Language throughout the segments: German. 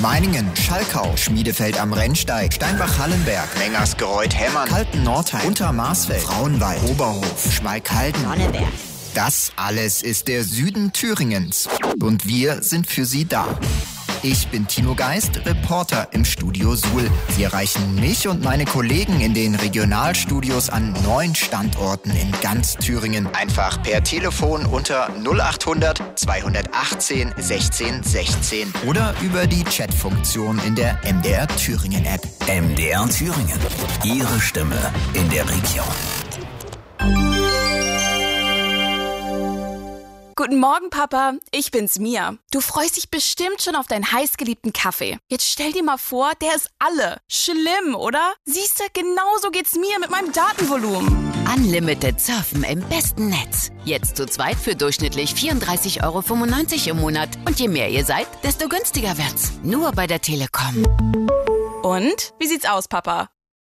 Meiningen, Schalkau, Schmiedefeld am Rennsteig, Steinbach-Hallenberg, Mengersgereuth-Hemmern, Kalten-Nordheim, Untermarsfeld, Frauenwald, Oberhof, Schmalkalden, Sonneberg. Das alles ist der Süden Thüringens. Und wir sind für Sie da. Ich bin Timo Geist, Reporter im Studio Suhl. Sie erreichen mich und meine Kollegen in den Regionalstudios an 9 Standorten in ganz Thüringen. Einfach per Telefon unter 0800 218 16 16 oder über die Chatfunktion in der MDR Thüringen App. MDR Thüringen. Ihre Stimme in der Region. Guten Morgen, Papa. Ich bin's, Mia. Du freust dich bestimmt schon auf deinen heißgeliebten Kaffee. Jetzt stell dir mal vor, der ist alle. Schlimm, oder? Siehst du, genauso geht's mir mit meinem Datenvolumen. Unlimited Surfen im besten Netz. Jetzt zu zweit für durchschnittlich 34,95 € im Monat. Und je mehr ihr seid, desto günstiger wird's. Nur bei der Telekom. Und? Wie sieht's aus, Papa?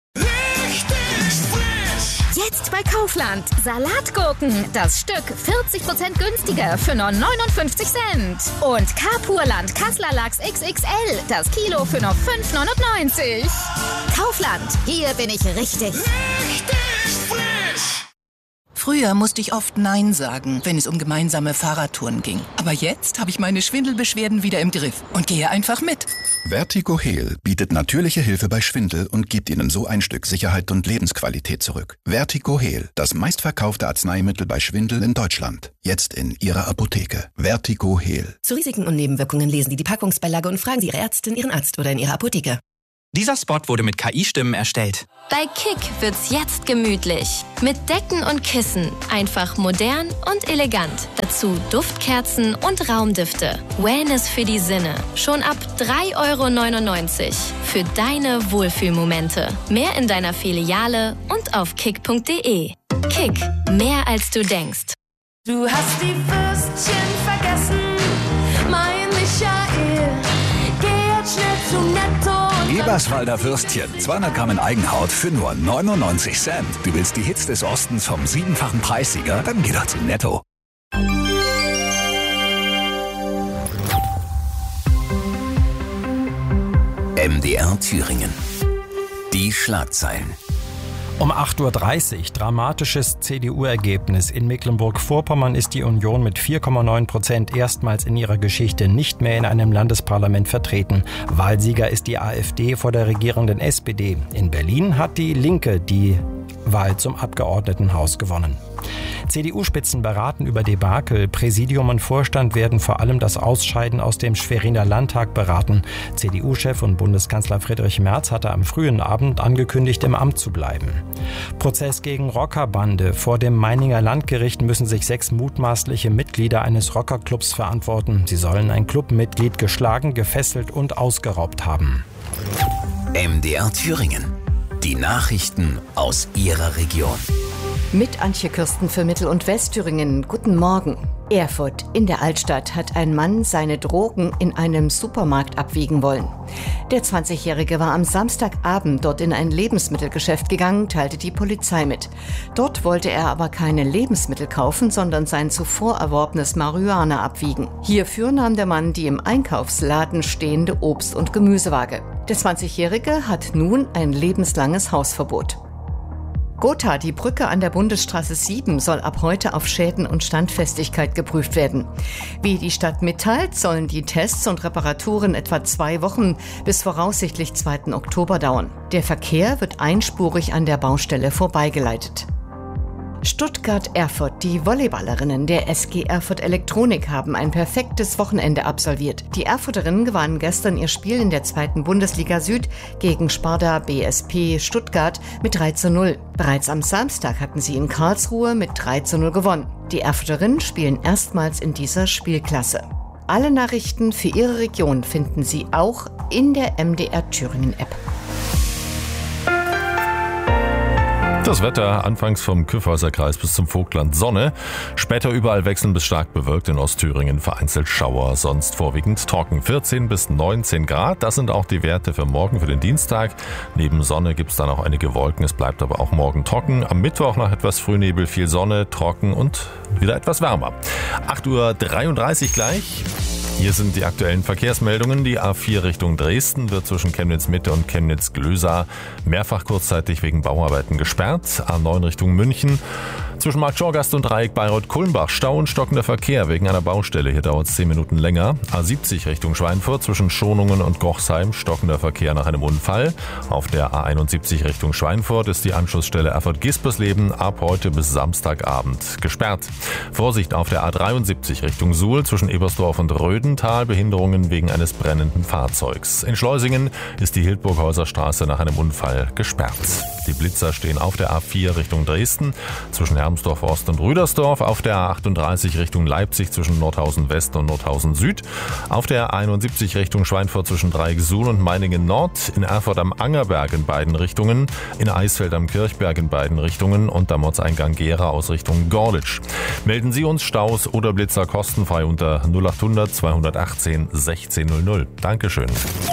Jetzt bei Kaufland. Salatgurken. Das Stück 40% günstiger für nur 59 Cent. Und Carpurland Kassler Lachs XXL. Das Kilo für nur 5,99 €. Kaufland. Hier bin ich richtig. Früher musste ich oft Nein sagen, wenn es um gemeinsame Fahrradtouren ging. Aber jetzt habe ich meine Schwindelbeschwerden wieder im Griff und gehe einfach mit. Vertigo Heal bietet natürliche Hilfe bei Schwindel und gibt Ihnen so ein Stück Sicherheit und Lebensqualität zurück. Vertigo Heal, das meistverkaufte Arzneimittel bei Schwindel in Deutschland. Jetzt in Ihrer Apotheke. Vertigo Heal. Zu Risiken und Nebenwirkungen lesen Sie die Packungsbeilage und fragen Sie Ihre Ärztin, Ihren Arzt oder in Ihrer Apotheke. Dieser Spot wurde mit KI-Stimmen erstellt. Bei Kick wird's jetzt gemütlich. Mit Decken und Kissen. Einfach modern und elegant. Dazu Duftkerzen und Raumdüfte. Wellness für die Sinne. Schon ab 3,99 € für deine Wohlfühlmomente. Mehr in deiner Filiale und auf kick.de. Kick. Mehr als du denkst. Du hast die Würstchen vergessen, mein Michael. Geh jetzt schnell zu Netto. Eberswalder Würstchen, 200 Gramm in Eigenhaut für nur 99 Cent. Du willst die Hits des Ostens vom 7-fachen Preissieger? Dann geh doch zu Netto. MDR Thüringen. Die Schlagzeilen. Um 8:30 Uhr dramatisches CDU-Ergebnis. In Mecklenburg-Vorpommern ist die Union mit 4,9% erstmals in ihrer Geschichte nicht mehr in einem Landesparlament vertreten. Wahlsieger ist die AfD vor der regierenden SPD. In Berlin hat die Linke die Wahl zum Abgeordnetenhaus gewonnen. CDU-Spitzen beraten über Debakel. Präsidium und Vorstand werden vor allem das Ausscheiden aus dem Schweriner Landtag beraten. CDU-Chef und Bundeskanzler Friedrich Merz hatte am frühen Abend angekündigt, im Amt zu bleiben. Prozess gegen Rockerbande. Vor dem Meininger Landgericht müssen sich 6 mutmaßliche Mitglieder eines Rockerclubs verantworten. Sie sollen ein Clubmitglied geschlagen, gefesselt und ausgeraubt haben. MDR Thüringen. Die Nachrichten aus Ihrer Region. Mit Antje Kürsten für Mittel- und Westthüringen. Guten Morgen. Erfurt in der Altstadt hat ein Mann seine Drogen in einem Supermarkt abwiegen wollen. Der 20-Jährige war am Samstagabend dort in ein Lebensmittelgeschäft gegangen, teilte die Polizei mit. Dort wollte er aber keine Lebensmittel kaufen, sondern sein zuvor erworbenes Marihuana abwiegen. Hierfür nahm der Mann die im Einkaufsladen stehende Obst- und Gemüsewaage. Der 20-Jährige hat nun ein lebenslanges Hausverbot. Gotha, die Brücke an der Bundesstraße 7, soll ab heute auf Schäden und Standfestigkeit geprüft werden. Wie die Stadt mitteilt, sollen die Tests und Reparaturen etwa 2 Wochen bis voraussichtlich 2. Oktober dauern. Der Verkehr wird einspurig an der Baustelle vorbeigeleitet. Stuttgart-Erfurt. Die Volleyballerinnen der SG Erfurt Elektronik haben ein perfektes Wochenende absolviert. Die Erfurterinnen gewannen gestern ihr Spiel in der 2. Bundesliga Süd gegen Sparta BSP Stuttgart mit 3:0. Bereits am Samstag hatten sie in Karlsruhe mit 3:0 gewonnen. Die Erfurterinnen spielen erstmals in dieser Spielklasse. Alle Nachrichten für Ihre Region finden Sie auch in der MDR Thüringen App. Das Wetter anfangs vom Kyffhäuser Kreis bis zum Vogtland Sonne, später überall wechselnd bis stark bewölkt, in Ostthüringen vereinzelt Schauer, sonst vorwiegend trocken. 14 bis 19 Grad, das sind auch die Werte für morgen, für den Dienstag. Neben Sonne gibt es dann auch einige Wolken, es bleibt aber auch morgen trocken. Am Mittwoch noch etwas Frühnebel, viel Sonne, trocken und wieder etwas wärmer. 8:33 Uhr gleich. Hier sind die aktuellen Verkehrsmeldungen. Die A4 Richtung Dresden wird zwischen Chemnitz Mitte und Chemnitz Glösa mehrfach kurzzeitig wegen Bauarbeiten gesperrt. A9 Richtung München zwischen Marktschorgast und Dreieck Bayreuth-Kulmbach Stau und stockender Verkehr wegen einer Baustelle. Hier dauert es 10 Minuten länger. A70 Richtung Schweinfurt zwischen Schonungen und Gochsheim stockender Verkehr nach einem Unfall. Auf der A71 Richtung Schweinfurt ist die Anschlussstelle Erfurt-Gispersleben ab heute bis Samstagabend gesperrt. Vorsicht auf der A73 Richtung Suhl zwischen Ebersdorf und Rödental, Behinderungen wegen eines brennenden Fahrzeugs. In Schleusingen ist die Hildburghäuser Straße nach einem Unfall gesperrt. Die Blitzer stehen auf der A4 Richtung Dresden zwischen Hermsdorf Ost und Rüdersdorf, auf der A38 Richtung Leipzig zwischen Nordhausen West und Nordhausen Süd, auf der A71 Richtung Schweinfurt zwischen Dreieck-Suhl und Meiningen Nord, in Erfurt am Angerberg in beiden Richtungen, in Eisfeld am Kirchberg in beiden Richtungen und am Ortseingang Gera aus Richtung Gorlitz. Melden Sie uns Staus oder Blitzer kostenfrei unter 0800 218 1600. Dankeschön.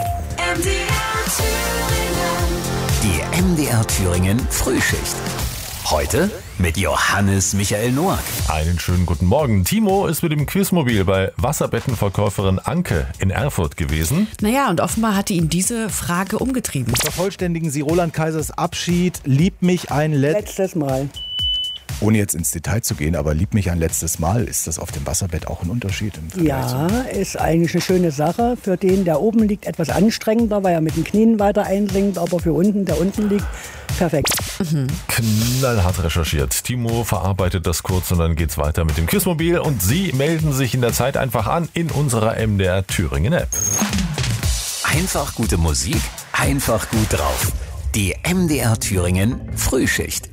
Die MDR Thüringen Frühschicht. Heute mit Johannes Michael Noack. Einen schönen guten Morgen. Timo ist mit dem Quizmobil bei Wasserbettenverkäuferin Anke in Erfurt gewesen. Naja, und offenbar hatte ihn diese Frage umgetrieben. Vervollständigen Sie Roland Kaisers Abschied, lieb mich ein letztes Mal. Ohne jetzt ins Detail zu gehen, aber lieb mich ein letztes Mal, ist das auf dem Wasserbett auch ein Unterschied? Ja, ist eigentlich eine schöne Sache. Für den, der oben liegt, etwas anstrengender, weil er mit den Knien weiter einsinkt, aber für unten, der unten liegt, perfekt. Knallhart recherchiert. Timo verarbeitet das kurz und dann geht's weiter mit dem Quizmobil und Sie melden sich in der Zeit einfach an in unserer MDR Thüringen App. Einfach gute Musik, einfach gut drauf. Die MDR Thüringen Frühschicht.